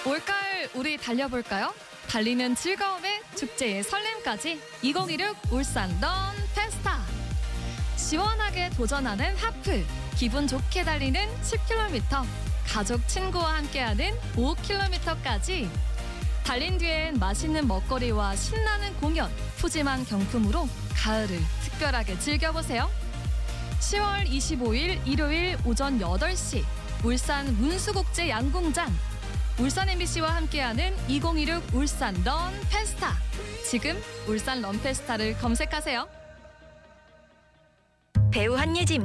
올가을 우리 달려볼까요? 달리는 즐거움에 축제의 설렘까지 2016 울산 런 페스타. 시원하게 도전하는 하프, 기분 좋게 달리는 10km, 가족 친구와 함께하는 5km까지. 달린 뒤엔 맛있는 먹거리와 신나는 공연, 푸짐한 경품으로 가을을 특별하게 즐겨보세요. 10월 25일 일요일 오전 8시 울산 문수국제 양궁장. 울산 MBC와 함께하는 2016 울산 런 페스타. 지금 울산 런 페스타를 검색하세요. 배우 한예진